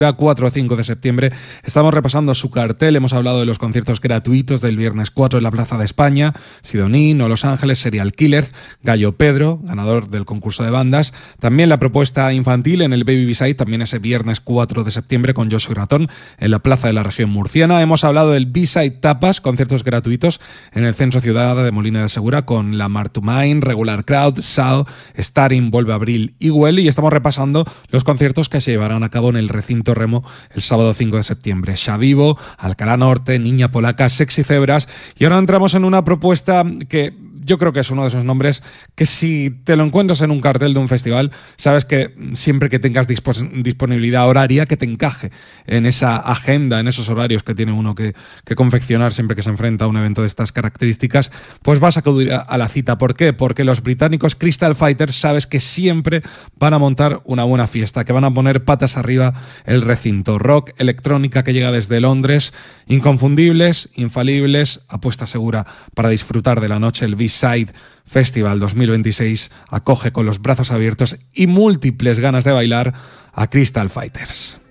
4 o 5 de septiembre. Estamos repasando su cartel, hemos hablado de los conciertos gratuitos del viernes 4 en la Plaza de España, Sidoní, No Los Ángeles, Serial Killer, Gallo Pedro, ganador del concurso de bandas, también la propuesta infantil en el Baby B-Side, también ese viernes 4 de septiembre con Josu y Ratón en la Plaza de la Región Murciana. Hemos hablado del B-Side Tapas, conciertos gratuitos en el Centro Ciudad de Molina de Segura con La Mar to Mine, Regular Crowd, Sao, Starin, Vuelve Abril y Well, y estamos repasando los conciertos que se llevarán a cabo en el recinto Remo el sábado 5 de septiembre. Xavivo, Alcalá Norte, Niña Polaca, Sexy Cebras, y ahora entramos en una propuesta que yo creo que es uno de esos nombres que si te lo encuentras en un cartel de un festival, sabes que siempre que tengas disponibilidad horaria, que te encaje en esa agenda, en esos horarios que tiene uno que confeccionar siempre que se enfrenta a un evento de estas características, pues vas a acudir a la cita. ¿Por qué? Porque los británicos Crystal Fighters sabes que siempre van a montar una buena fiesta, que van a poner patas arriba el recinto. Rock, electrónica que llega desde Londres, inconfundibles, infalibles, apuesta segura para disfrutar de la noche. El B-Side Festival 2026 acoge con los brazos abiertos y múltiples ganas de bailar a Crystal Fighters.